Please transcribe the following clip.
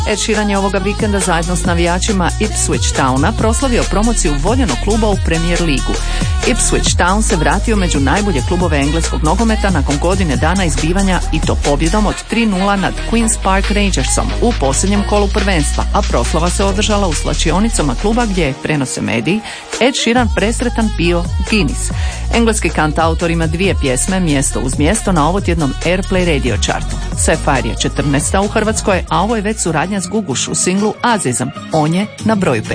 Ed Sheeran je ovoga vikenda zajedno s navijačima Ipswich Towna proslavio promociju voljenog kluba u Premier ligu. Ipswich Town se vratio među najbolje klubove engleskog nogometa nakon godine dana izbivanja i to pobjedom od 3:0 nad Queen's Park Rangersom u posljednjem kolu prvenstva, a proslava se održala u slačionicama kluba gdje, prenose mediji, Ed Sheeran presretan pio Guinness. Engleski kantautor ima 2 pjesme mjesto uz mjesto na ovotjednom Airplay radio chartu. Sapphire je 14. u Hrvatskoj, a ovo je već suradnja s Guguš u singlu Azizam. On je na broju 5.